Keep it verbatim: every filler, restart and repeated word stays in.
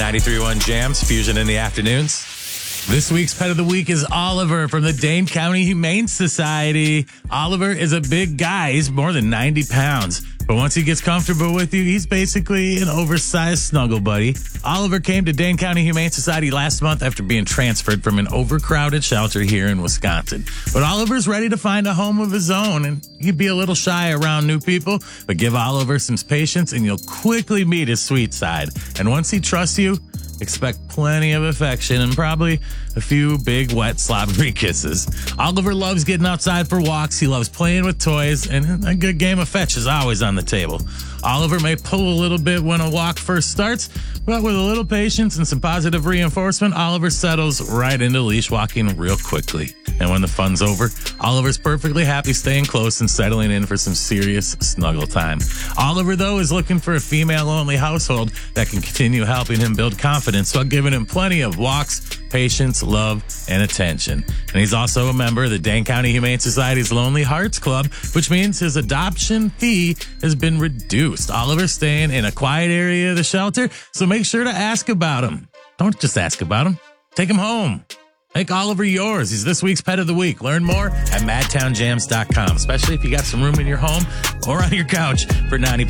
ninety-three point one Jams, Fusion in the afternoons. This week's Pet of the Week is Oliver from the Dane County Humane Society. Oliver is a big guy. He's more than ninety pounds. But once he gets comfortable with you, he's basically an oversized snuggle buddy. Oliver came to Dane County Humane Society last month after being transferred from an overcrowded shelter here in Wisconsin. But Oliver's ready to find a home of his own, and he'd be a little shy around new people. But give Oliver some patience, and you'll quickly meet his sweet side. And once he trusts you, expect plenty of affection and probably a few big, wet, slobbery kisses. Oliver loves getting outside for walks. He loves playing with toys, and a good game of fetch is always on the table. Oliver may pull a little bit when a walk first starts, but with a little patience and some positive reinforcement, Oliver settles right into leash walking real quickly. And when the fun's over, Oliver's perfectly happy staying close and settling in for some serious snuggle time. Oliver, though, is looking for a female-only household that can continue helping him build confidence while giving him plenty of walks, patience, love, and attention. And he's also a member of the Dane County Humane Society's Lonely Hearts Club, which means his adoption fee has been reduced. Oliver's staying in a quiet area of the shelter, so make sure to ask about him. Don't just ask about him. Take him home. Make Oliver yours. He's this week's Pet of the Week. Learn more at mad town jams dot com, especially if you got some room in your home or on your couch for ninety